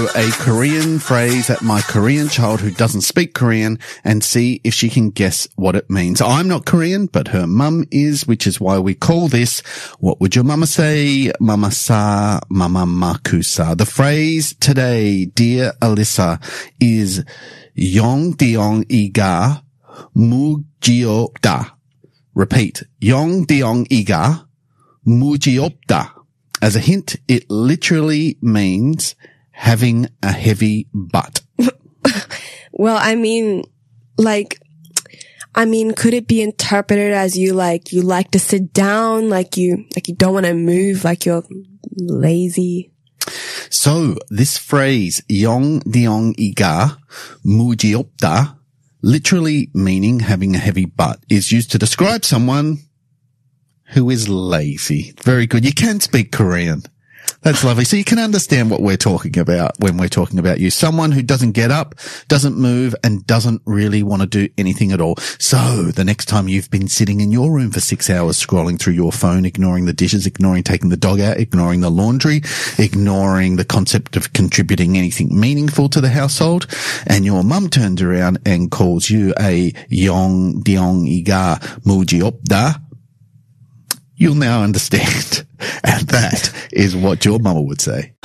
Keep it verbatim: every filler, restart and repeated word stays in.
a Korean phrase that my Korean child who doesn't speak Korean and see if she can guess what it means. I'm not Korean, but her mum is, which is why we call this, what would your mama say? Mama sa, mama makusa. The phrase today, dear Alyssa, is Yongdiong iga mujiopda. Repeat, Yongdiong iga mujiopda. As a hint, it literally means having a heavy butt. Well, I mean, like, I mean, could it be interpreted as you like, you like to sit down, like you, like you don't want to move, like you're lazy? So this phrase, Yong Diong Iga Mujiopda, literally meaning having a heavy butt, is used to describe someone who is lazy. Very good. You can speak Korean. That's lovely. So you can understand what we're talking about when we're talking about you. Someone who doesn't get up, doesn't move, and doesn't really want to do anything at all. So the next time you've been sitting in your room for six hours scrolling through your phone, ignoring the dishes, ignoring taking the dog out, ignoring the laundry, ignoring the concept of contributing anything meaningful to the household, and your mum turns around and calls you a Yong Diong Iga Mujiopda, you'll now understand. And that is what your mama would say.